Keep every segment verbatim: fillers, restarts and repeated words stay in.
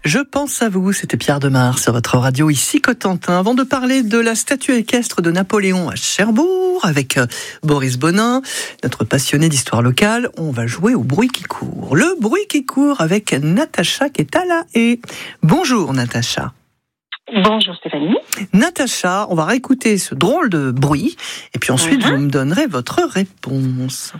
Je pense à vous, c'était Pierre Demar sur votre radio ici Cotentin. Avant de parler de la statue équestre de Napoléon à Cherbourg avec Boris Bonin, notre passionné d'histoire locale, on va jouer au bruit qui court. Le bruit qui court avec Natacha qui est à la haie. Bonjour Natacha. Bonjour Stéphanie. Natacha, on va réécouter ce drôle de bruit et puis ensuite mm-hmm. vous me donnerez votre réponse.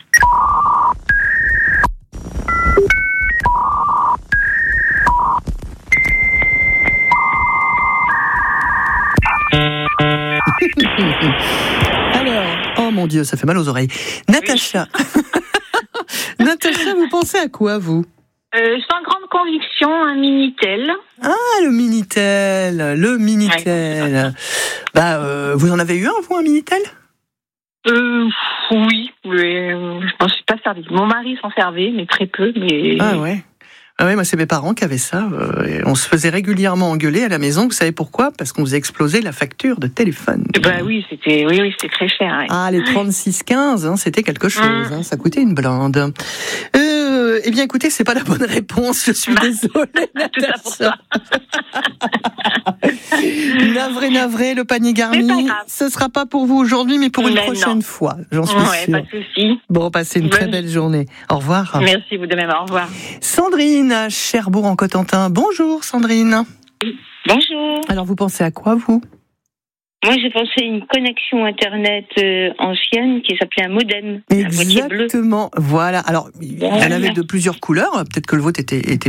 Alors, oh mon Dieu, ça fait mal aux oreilles. Natacha, oui. Natacha, vous pensez à quoi, vous ? euh, Sans grande conviction, un Minitel. Ah, le Minitel, le Minitel. Ouais. Bah, euh, vous en avez eu un, vous, un Minitel ? Euh, oui, mais euh, je m'en suis pas servi. Mon mari s'en servait, mais très peu. Mais... Ah ouais. Ah oui, moi c'est mes parents qui avaient ça. Euh, on se faisait régulièrement engueuler à la maison. Vous savez pourquoi ? Parce qu'on faisait exploser la facture de téléphone. Bah oui, c'était, oui, oui, c'était très cher. Ouais. Ah, les trente-six quinze, hein, c'était quelque chose. Mmh. Hein, ça coûtait une blinde. Euh, eh bien, écoutez, c'est pas la bonne réponse. Je suis désolée. Tout ça pour ça. navré, navré, le panier garni. Ce sera pas pour vous aujourd'hui, mais pour une mais prochaine non. fois. J'en suis ouais, sûre. Pas de souci. Bon, passez une bonne... très belle journée. Au revoir. Merci, vous de même. Au revoir. Sandrine à Cherbourg en Cotentin. Bonjour Sandrine. Bonjour. Alors vous pensez à quoi vous ? Moi j'ai pensé à une connexion internet euh, ancienne qui s'appelait un modem. Exactement. Voilà. Alors il y en avait de plusieurs couleurs. Peut-être que le vôtre était, était